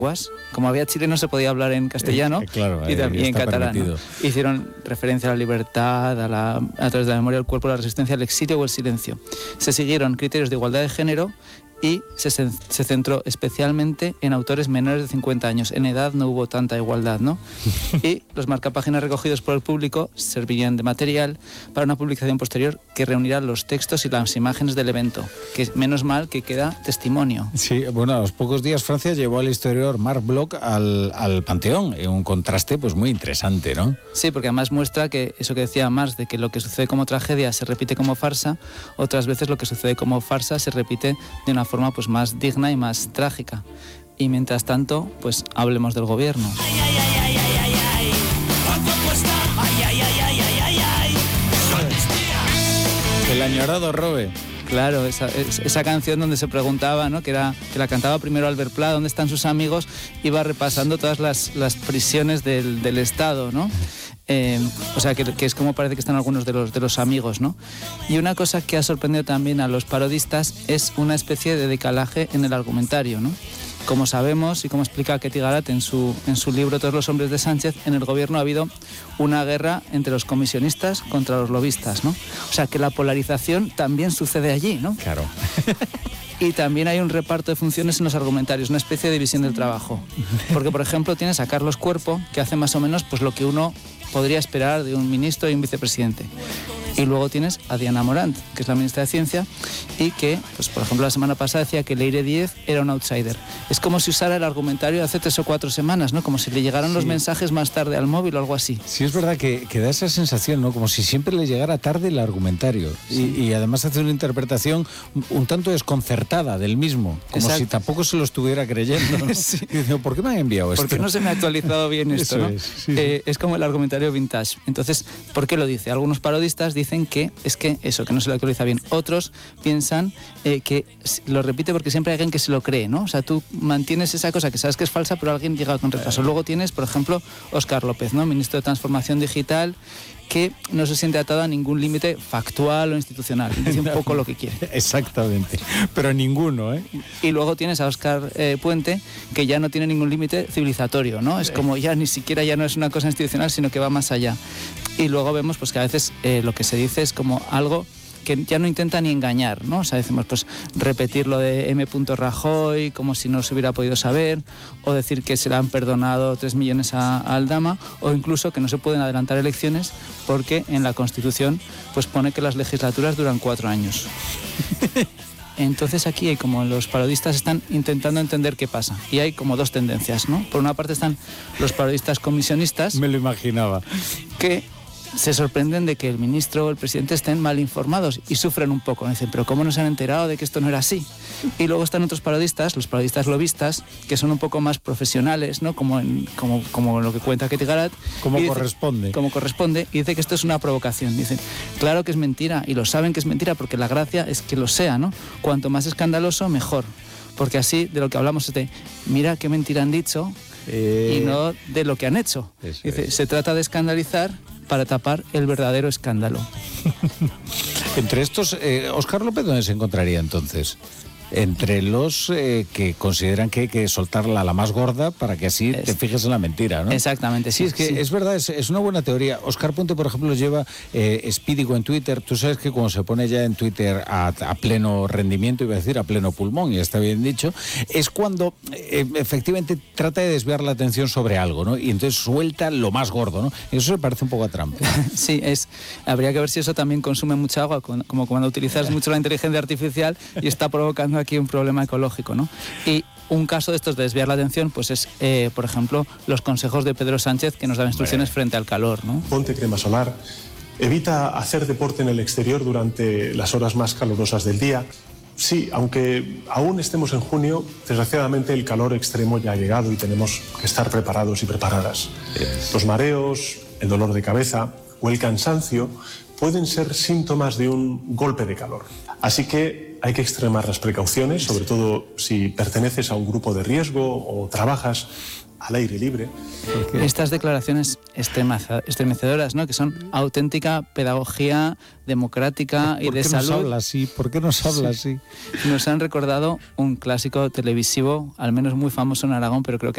como había chileno no se podía hablar en castellano claro, y también en catalán, ¿no? Hicieron referencia a la libertad, a través de la memoria del cuerpo, la resistencia al exilio o el silencio. Se siguieron criterios de igualdad de género y se centró especialmente en autores menores de 50 años. En edad no hubo tanta igualdad, ¿no? Y los marcapáginas recogidos por el público servirían de material para una publicación posterior que reunirá los textos y las imágenes del evento, que menos mal que queda testimonio. Sí, bueno, a los pocos días Francia llevó al historiador Marc Bloch al Panteón, en un contraste pues muy interesante, ¿no? Sí, porque además muestra que eso que decía Marx, de que lo que sucede como tragedia se repite como farsa, otras veces lo que sucede como farsa se repite de una forma pues más digna y más trágica. Y mientras tanto, pues hablemos del gobierno. El añorado Robe. Claro, esa canción donde se preguntaba, ¿no? que la cantaba primero Albert Pla, ¿dónde están sus amigos? Iba repasando todas las prisiones del Estado, ¿no? O sea, que es como parece que están algunos de los amigos, ¿no? Y una cosa que ha sorprendido también a los parodistas es una especie de decalaje en el argumentario, ¿no? Como sabemos y como explica Ketty Garat en su libro Todos los hombres de Sánchez, en el gobierno ha habido una guerra entre los comisionistas contra los lobistas, ¿no? O sea, que la polarización también sucede allí, ¿no? Claro. Y también hay un reparto de funciones en los argumentarios, una especie de división del trabajo. Porque, por ejemplo, tienes a Carlos Cuerpo, que hace más o menos pues lo que uno podría esperar de un ministro y un vicepresidente. Y luego tienes a Diana Morant, que es la ministra de Ciencia, y que, pues por ejemplo, la semana pasada decía que Leire Díez era un outsider. Es como si usara el argumentario de hace 3 o 4 semanas, ¿no? Como si le llegaran los mensajes más tarde al móvil o algo así. Sí, es verdad que da esa sensación, ¿no? Como si siempre le llegara tarde el argumentario. Sí. Y además hace una interpretación un tanto desconcertada del mismo, como si tampoco se lo estuviera creyendo, ¿no? Sí. Y digo, ¿por qué me han enviado esto? ¿Por qué no se me ha actualizado bien esto, Eso ¿no? Sí. Es como el argumentario vintage. Entonces, ¿por qué lo dice? Algunos parodistas dicen que es que eso, que no se lo actualiza bien. Otros piensan que lo repite porque siempre hay alguien que se lo cree, ¿no? O sea, tú mantienes esa cosa que sabes que es falsa, pero alguien llega con retraso. Luego tienes, por ejemplo, Óscar López, ¿no? Ministro de Transformación Digital, que no se siente atado a ningún límite factual o institucional. Dice un poco lo que quiere. Exactamente, pero ninguno, ¿eh? Y luego tienes a Óscar Puente, que ya no tiene ningún límite civilizatorio, ¿no? Es como ya ni siquiera ya no es una cosa institucional, sino que va más allá. Y luego vemos pues que a veces lo que se dice es como algo que ya no intenta ni engañar, ¿no? O sea, decimos, pues, repetir lo de M. Rajoy como si no se hubiera podido saber, o decir que se le han perdonado 3 millones a Aldama, o incluso que no se pueden adelantar elecciones porque en la Constitución pues pone que las legislaturas duran 4 años. Entonces aquí hay como los parodistas están intentando entender qué pasa. Y hay como 2 tendencias, ¿no? Por una parte están los parodistas comisionistas. Me lo imaginaba. Que se sorprenden de que el ministro o el presidente estén mal informados y sufren un poco. Dicen, pero ¿cómo no se han enterado de que esto no era así? Y luego están otros parodistas, los parodistas lobistas, que son un poco más profesionales, ¿no? Como lo que cuenta Ketty Garat. Como corresponde. Como corresponde, y dice que esto es una provocación. Dicen, claro que es mentira, y lo saben que es mentira, porque la gracia es que lo sea, ¿no? Cuanto más escandaloso, mejor. Porque así, de lo que hablamos es de, mira qué mentira han dicho, y no de lo que han hecho. Dice, se trata de escandalizar para tapar el verdadero escándalo. Entre estos, Óscar López, ¿dónde se encontraría entonces? Entre los que consideran que hay que soltarla la más gorda para que así te fijes en la mentira, ¿no? Exactamente, sí. Es que es verdad, es una buena teoría. Óscar Puente, por ejemplo, lleva Espídigo en Twitter. Tú sabes que cuando se pone ya en Twitter a pleno rendimiento, iba a decir a pleno pulmón, y está bien dicho, es cuando efectivamente trata de desviar la atención sobre algo, ¿no? Y entonces suelta lo más gordo, ¿no? Eso me parece un poco a Trump. Sí, habría que ver si eso también consume mucha agua, como cuando utilizas mucho la inteligencia artificial y está provocando aquí un problema ecológico, ¿no? Y un caso de estos de desviar la atención, pues es, por ejemplo, los consejos de Pedro Sánchez, que nos da instrucciones frente al calor, ¿no? Ponte crema solar, evita hacer deporte en el exterior durante las horas más calurosas del día. Sí, aunque aún estemos en junio, desgraciadamente el calor extremo ya ha llegado y tenemos que estar preparados y preparadas. Los mareos, el dolor de cabeza o el cansancio pueden ser síntomas de un golpe de calor. Así que hay que extremar las precauciones, sobre todo si perteneces a un grupo de riesgo o trabajas al aire libre. Estas declaraciones estremecedoras, ¿no? Que son auténtica pedagogía democrática y de salud. ¿Por qué nos habla así? Nos han recordado un clásico televisivo, al menos muy famoso en Aragón, pero creo que